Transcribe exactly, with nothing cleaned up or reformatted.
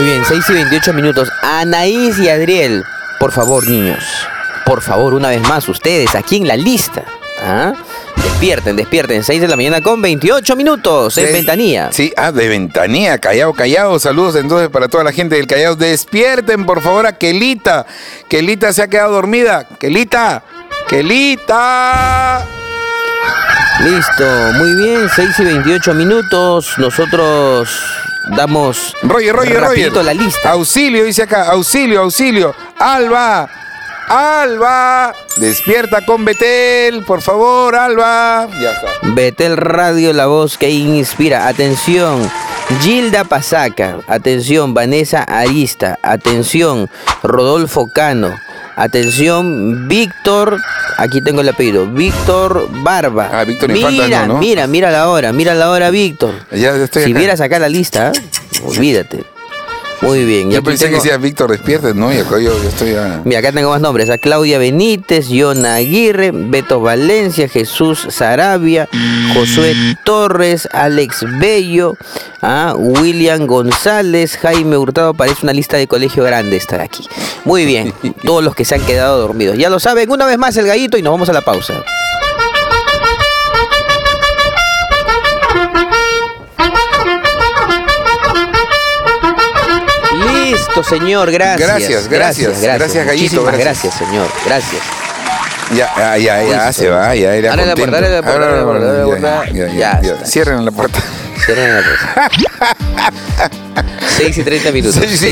Muy bien, seis y veintiocho minutos. Anaís y Adriel, por favor, niños. Por favor, una vez más, ustedes aquí en la lista. ¿Ah? Despierten, despierten. seis de la mañana con veintiocho minutos en De- Ventanilla. Sí, ah, de Ventanilla, Callao, Callao. Saludos entonces para toda la gente del Callao. Despierten, por favor, a Kelita. Kelita se ha quedado dormida. Kelita, Kelita. Listo, muy bien, seis y veintiocho minutos. Nosotros damos Roger, Roger, rapidito Roger. la lista. Auxilio, dice acá. Auxilio, auxilio. Alba. Alba. Despierta con Betel, por favor, Alba. Ya está. Betel Radio, la voz que inspira. Atención, Gilda Pasaca. Atención, Vanessa Arista. Atención, Rodolfo Cano. Atención, Víctor. Aquí tengo el apellido. Víctor Barba. Ah, Víctor mira, Infanta no, ¿no? Mira, mira la hora, mira la hora, Víctor. Ya estoy Si acá. vieras acá la lista, ¿eh? Olvídate. Muy bien. y Yo aquí pensé tengo- que decía Víctor, despiertes, ¿no? Y acá yo, yo estoy... ah. Mira, acá tengo más nombres. A Claudia Benítez, Yona Aguirre, Beto Valencia, Jesús Sarabia, Josué Torres, Alex Bello, ah, William González, Jaime Hurtado. Parece una lista de colegio grande estar aquí. Muy bien. Todos los que se han quedado dormidos. Ya lo saben, una vez más el gallito y nos vamos a la pausa. Listo, señor, gracias. Gracias, gracias, gracias, Gallito, Muchísimas gracias. gracias, señor. Gracias. Ya, ah, ya, ya, Listo. se va, ya era Abre la puerta, contento. abre la puerta, abre la puerta, abre la puerta. Ya, ya, Ya ya, ya. está. Cierren la puerta. Cierren la puerta. seis y treinta minutos. Sí, sí.